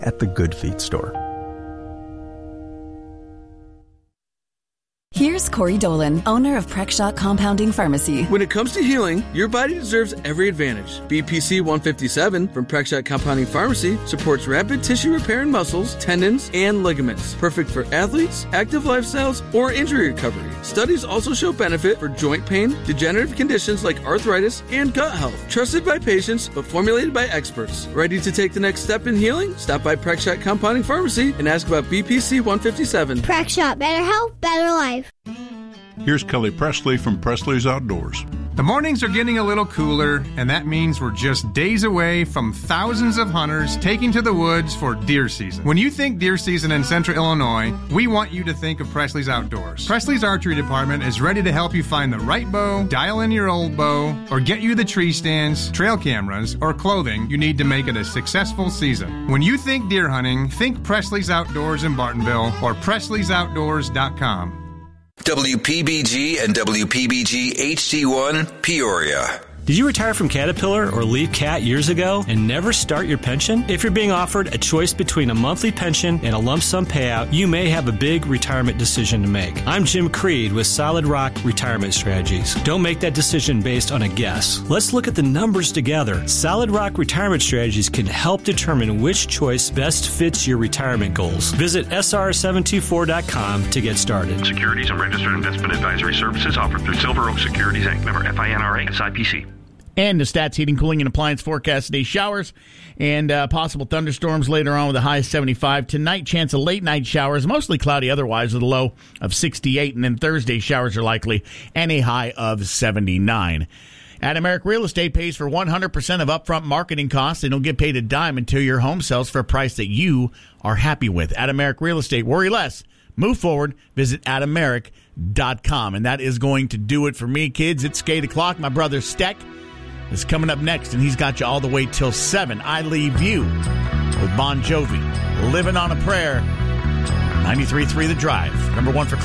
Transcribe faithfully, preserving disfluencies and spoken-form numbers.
at the Good Feet store. Here's Corey Dolan, owner of Prexshot Compounding Pharmacy. When it comes to healing, your body deserves every advantage. B P C one fifty-seven from Prexshot Compounding Pharmacy supports rapid tissue repair in muscles, tendons, and ligaments. Perfect for athletes, active lifestyles, or injury recovery. Studies also show benefit for joint pain, degenerative conditions like arthritis, and gut health. Trusted by patients, but formulated by experts. Ready to take the next step in healing? Stop by Prexshot Compounding Pharmacy and ask about B P C one fifty-seven. Prexshot, better health, better life. Here's Kelly Presley from Presley's Outdoors. The mornings are getting a little cooler, and that means we're just days away from thousands of hunters taking to the woods for deer season. When you think deer season in central Illinois, we want you to think of Presley's Outdoors. Presley's Archery Department is ready to help you find the right bow, dial in your old bow, or get you the tree stands, trail cameras, or clothing you need to make it a successful season. When you think deer hunting, think Presley's Outdoors in Bartonville or presleys outdoors dot com. W P B G and W P B G H D one, Peoria. Did you retire from Caterpillar or leave Cat years ago and never start your pension? If you're being offered a choice between a monthly pension and a lump sum payout, you may have a big retirement decision to make. I'm Jim Creed with Solid Rock Retirement Strategies. Don't make that decision based on a guess. Let's look at the numbers together. Solid Rock Retirement Strategies can help determine which choice best fits your retirement goals. Visit S R seven two four dot com to get started. Securities and registered investment advisory services offered through Silver Oak Securities, Incorporated. Member F I N R A, S I P C. And the Stats Heating, Cooling, and Appliance forecast today: showers and uh, possible thunderstorms later on with a high of seventy-five. Tonight, chance of late night showers, mostly cloudy otherwise with a low of sixty-eight. And then Thursday, showers are likely and a high of seventy-nine. Adam Merrick Real Estate pays for one hundred percent of upfront marketing costs and don't get paid a dime until your home sells for a price that you are happy with. Adam Merrick Real Estate. Worry less. Move forward. Visit adam merrick dot com. And that is going to do it for me, kids. It's eight o'clock. My brother Steck is coming up next, and he's got you all the way till seven. I leave you with Bon Jovi, Living on a Prayer. ninety-three point three The Drive. Number one for